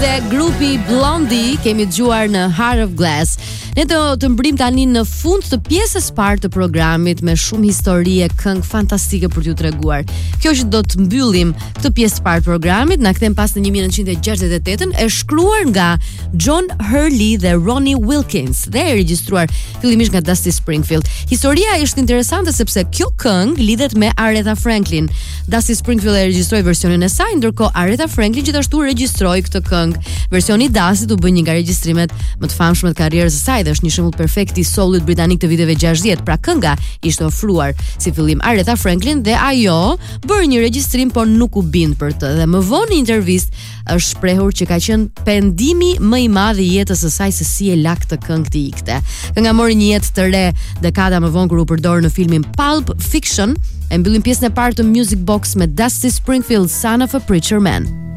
dhe grupi Blondie kemi dëgjuar në Heart of Glass. Ne të mbrim tani në fund të pjesës parë të programit me shumë histori e këngë fantastike për t'ju treguar. Kjo që do të mbyllim këtë pjesë të parë të programit, na kthem pas në 1968-ën, e shkruar nga John Hurley dhe Ronnie Wilkins dhe e regjistruar fillimisht nga Dusty Springfield. Historia është interesante sepse kjo këngë lidhet me Aretha Franklin. Dusty Springfield e regjistroi versionin e saj, ndërkohë Aretha Franklin gjithashtu regjistroi këtë këngë. Versioni i Dusty u bë një nga regjistrimet më të famshme të karrierës së saj dhe është një shembull perfekt i soulit britanik të viteve 60. Pra kënga ishte ofruar si fillim Aretha Franklin dhe ajo bëri një regjistrim por nuk u bind për të. Dhe më vonë në intervistë është shprehur që ka qenë pendimi më i madh i jetës së saj se si e la këtë këngë të ikte. Kënga mori një jetë të re dekada më vonë kur u përdor në filmin Pulp Fiction. E mbyllim pjesën e parë të Music Box me Dusty Springfield, Son of a Preacher Man.